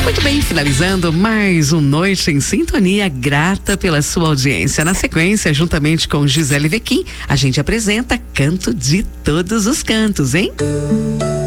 Muito bem, finalizando mais um Noite em Sintonia, grata pela sua audiência. Na sequência, juntamente com Gisele Vequim, a gente apresenta Canto de Todos os Cantos, hein?